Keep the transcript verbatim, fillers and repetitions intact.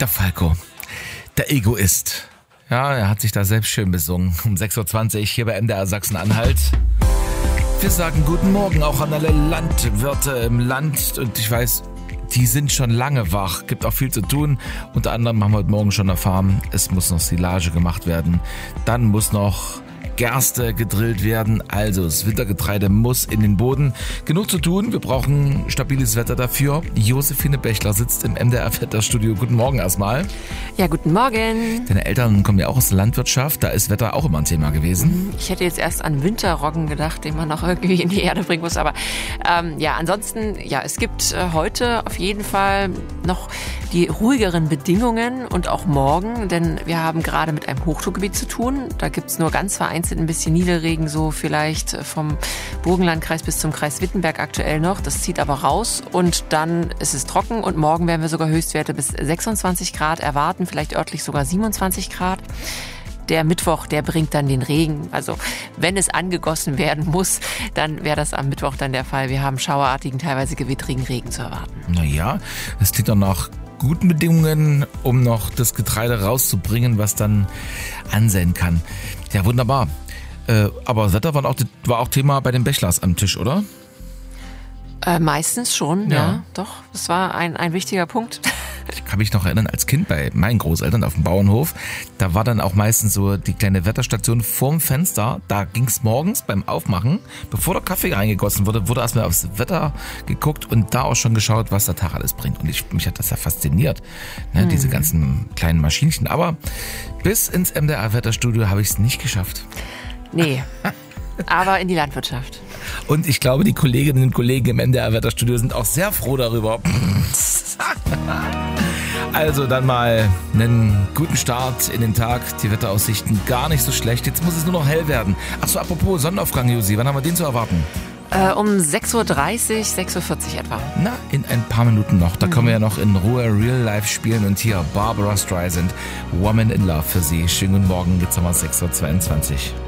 Der Falco, der Egoist. Ja, er hat sich da selbst schön besungen. Um sechs Uhr zwanzig hier bei M D R Sachsen-Anhalt. Wir sagen guten Morgen auch an alle Landwirte im Land. Und ich weiß, die sind schon lange wach. Gibt auch viel zu tun. Unter anderem haben wir heute Morgen schon erfahren, es muss noch Silage gemacht werden. Dann muss noch Gerste gedrillt werden, also das Wintergetreide muss in den Boden. Genug zu tun, wir brauchen stabiles Wetter dafür. Josephine Bechler sitzt im M D R-Wetterstudio. Guten Morgen erstmal. Ja, guten Morgen. Deine Eltern kommen ja auch aus der Landwirtschaft, da ist Wetter auch immer ein Thema gewesen. Ich hätte jetzt erst an Winterroggen gedacht, den man noch irgendwie in die Erde bringen muss, aber ähm, ja, ansonsten, ja, es gibt äh, heute auf jeden Fall noch die ruhigeren Bedingungen und auch morgen, denn wir haben gerade mit einem Hochdruckgebiet zu tun. Da gibt es nur ganz vereinzelt ein bisschen Niederregen, so vielleicht vom Burgenlandkreis bis zum Kreis Wittenberg aktuell noch. Das zieht aber raus und dann ist es trocken und morgen werden wir sogar Höchstwerte bis sechsundzwanzig Grad erwarten, vielleicht örtlich sogar siebenundzwanzig Grad. Der Mittwoch, der bringt dann den Regen. Also wenn es angegossen werden muss, dann wäre das am Mittwoch dann der Fall. Wir haben schauerartigen, teilweise gewittrigen Regen zu erwarten. Naja, es klingt doch nach guten Bedingungen, um noch das Getreide rauszubringen, was dann ansehen kann. Ja, wunderbar. Äh, aber Wetter war auch, war auch Thema bei den Bechlers am Tisch, oder? Äh, meistens schon, ja. ja. Doch, das war ein, ein wichtiger Punkt. Ich kann mich noch erinnern, als Kind bei meinen Großeltern auf dem Bauernhof, da war dann auch meistens so die kleine Wetterstation vorm Fenster. Da ging es morgens beim Aufmachen, bevor der Kaffee reingegossen wurde, wurde erstmal aufs Wetter geguckt und da auch schon geschaut, was der Tag alles bringt. Und ich, mich hat das ja fasziniert, ne, hm. diese ganzen kleinen Maschinchen. Aber bis ins M D R-Wetterstudio habe ich es nicht geschafft. Nee, aber in die Landwirtschaft. Und ich glaube, die Kolleginnen und Kollegen im M D R-Wetterstudio sind auch sehr froh darüber. Also dann mal einen guten Start in den Tag. Die Wetteraussichten gar nicht so schlecht. Jetzt muss es nur noch hell werden. Achso, apropos Sonnenaufgang, Josi, wann haben wir den zu erwarten? Äh, um sechs Uhr dreißig, sechs Uhr vierzig etwa. Na, in ein paar Minuten noch. Da mhm. können wir ja noch in Ruhe Real Life spielen. Und hier Barbara Streisand, Woman in Love für Sie. Schönen guten Morgen, jetzt haben wir sechs Uhr zweiundzwanzig.